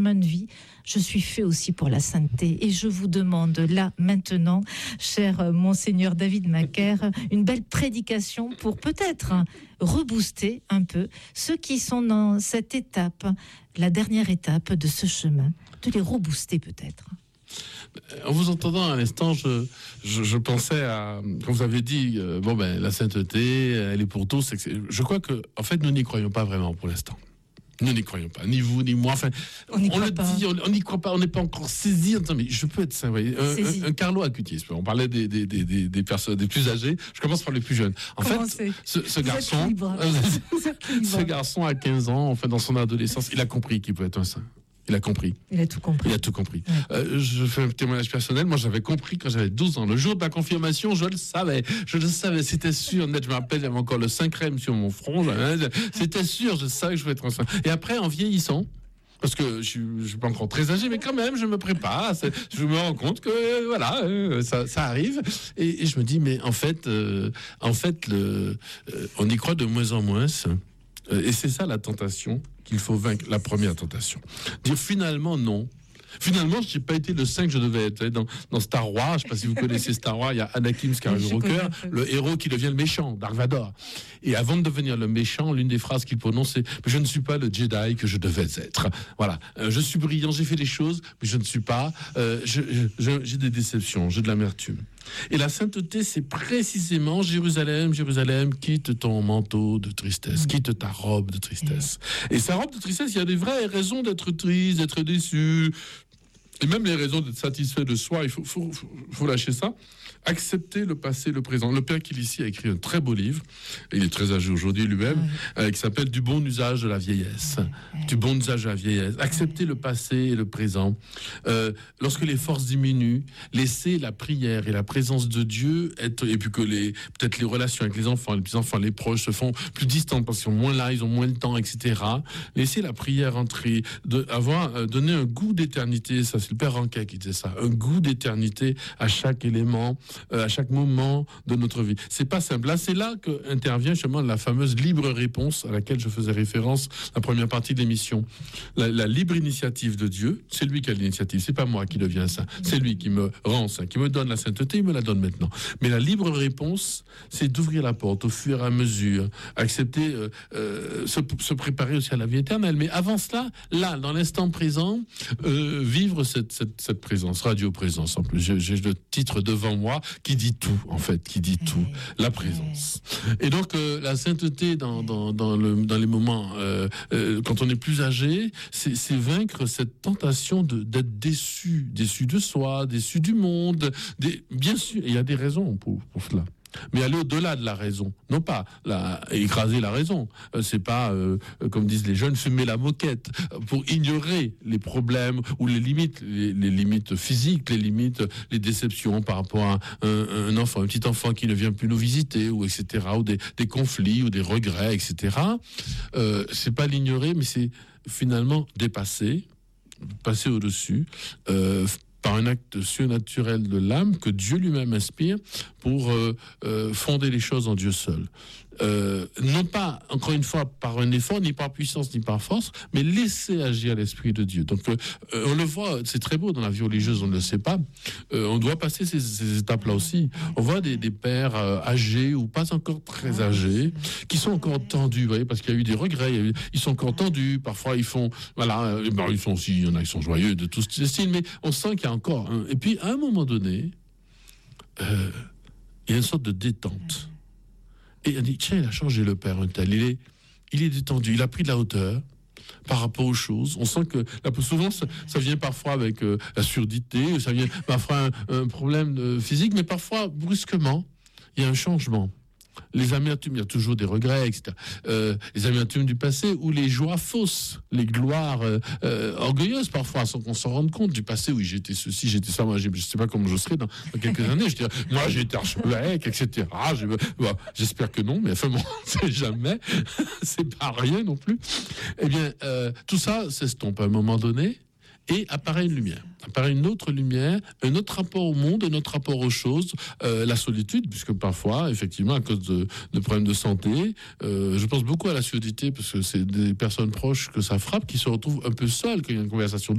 chemin de vie, je suis fait aussi pour la sainteté. Et je vous demande là, maintenant, cher Monseigneur David Macaire, une belle prédication pour peut-être rebooster un peu ceux qui sont dans cette étape, la dernière étape de ce chemin, de les rebooster peut-être. En vous entendant à l'instant, je pensais à, comme vous avez dit, la sainteté, elle est pour tous. Je crois que, en fait, nous n'y croyons pas vraiment pour l'instant. Nous n'y croyons pas, ni vous, ni moi. Enfin, on le dit, on n'y croit pas, on n'est pas encore saisi. Mais je peux être saint, vous voyez. Un Carlo Acutis, on parlait des personnes, des plus âgés. Je commence par les plus jeunes. En fait, ce garçon à 15 ans, en fait, dans son adolescence, il a compris qu'il peut être un saint. Il a compris. Il a tout compris. Il a tout compris. Ouais. Je fais un témoignage personnel. Moi, j'avais compris quand j'avais 12 ans. Le jour de la confirmation, je le savais. C'était sûr. Net, je me rappelle, j'avais encore le 5 crème sur mon front. C'était sûr, je savais que je voulais être un saint. Et après, en vieillissant, parce que je suis pas encore très âgé, mais quand même, je me prépare. Je me rends compte que voilà, ça arrive. Et je me dis, mais en fait, on y croit de moins en moins. Et c'est ça la tentation qu'il faut vaincre, la première tentation. Dire finalement non. Finalement, je n'ai pas été le saint que je devais être. Dans Star Wars, je ne sais pas si vous connaissez Star Wars, il y a Anakin Skywalker, le héros qui devient le méchant, Dark Vador. Et avant de devenir le méchant, l'une des phrases qu'il prononce, c'est « Je ne suis pas le Jedi que je devais être ». Voilà. Je suis brillant, j'ai fait des choses, mais je ne suis pas. J'ai des déceptions, j'ai de l'amertume. Et la sainteté, c'est précisément Jérusalem, Jérusalem, quitte ton manteau de tristesse, quitte ta robe de tristesse. Et sa robe de tristesse, il y a des vraies raisons d'être triste, d'être déçu, et même les raisons d'être satisfait de soi. Il faut lâcher ça. Accepter le passé, le présent. Le père Kilici a écrit un très beau livre, il est très âgé aujourd'hui lui-même, qui s'appelle Du bon usage de la vieillesse. Du bon usage de la vieillesse. Accepter le passé et le présent. Lorsque les forces diminuent, laisser la prière et la présence de Dieu être, et puis que peut-être les relations avec les enfants, les petits-enfants, les proches se font plus distantes parce qu'ils sont moins là, ils ont moins de temps, etc. Laisser la prière entrer, donner un goût d'éternité, ça c'est le père Ranquet qui disait ça, un goût d'éternité à chaque élément, à chaque moment de notre vie. C'est pas simple. Là, c'est là que intervient justement la fameuse libre réponse à laquelle je faisais référence la première partie de l'émission. La libre initiative de Dieu, c'est lui qui a l'initiative. C'est pas moi qui deviens saint. C'est lui qui me rend saint, qui me donne la sainteté, il me la donne maintenant. Mais la libre réponse, c'est d'ouvrir la porte au fur et à mesure, accepter, se préparer aussi à la vie éternelle. Mais avant cela, là, dans l'instant présent, vivre cette présence, radio-présence en plus. J'ai le titre devant moi qui dit tout, en fait, qui dit tout, la présence. Et donc, la sainteté dans les moments, quand on est plus âgé, c'est vaincre cette tentation d'être déçu de soi, déçu du monde. Bien sûr, il y a des raisons pour cela. Mais aller au-delà de la raison, non pas écraser la raison, c'est pas comme disent les jeunes, fumer la moquette pour ignorer les problèmes ou les limites, les limites physiques, les limites, les déceptions par rapport à un enfant, un petit enfant qui ne vient plus nous visiter ou etc. ou des conflits ou des regrets, etc. C'est pas l'ignorer, mais c'est finalement passer au-dessus. Par un acte surnaturel de l'âme que Dieu lui-même inspire pour fonder les choses en Dieu seul. Non pas, encore une fois, par un effort, ni par puissance, ni par force, mais laisser agir l'Esprit de Dieu. Donc, on le voit, c'est très beau dans la vie religieuse, on ne le sait pas. On doit passer ces étapes-là aussi. On voit des pères âgés ou pas encore très âgés, qui sont encore tendus, vous voyez, parce qu'il y a eu des regrets, ils sont encore tendus, parfois ils font, voilà, ils font aussi, il y en a qui sont joyeux de tous ces styles, mais on sent qu'il y a encore, et puis à un moment donné, il y a une sorte de détente. Et on dit, tiens, il a changé le père un tel, il est détendu, il a pris de la hauteur par rapport aux choses. On sent que, souvent, ça vient parfois avec la surdité, ça vient parfois un problème physique, mais parfois, brusquement, il y a un changement. Les amertumes, il y a toujours des regrets, etc. Les amertumes du passé ou les joies fausses, les gloires orgueilleuses parfois, sans qu'on s'en rende compte du passé. Oui, j'étais ceci, j'étais ça. Moi, je ne sais pas comment je serai dans quelques années. Je dirais, moi, j'étais archevêque, etc. J'espère que non, mais enfin, bon, on ne sait jamais. C'est pas rien non plus. Eh bien, tout ça s'estompe à un moment donné. et apparaît une lumière. Apparaît une autre lumière, un autre rapport au monde, un autre rapport aux choses, la solitude, puisque parfois, effectivement, à cause de problèmes de santé, je pense beaucoup à la surdité, parce que c'est des personnes proches que ça frappe, qui se retrouvent un peu seules quand il y a une conversation.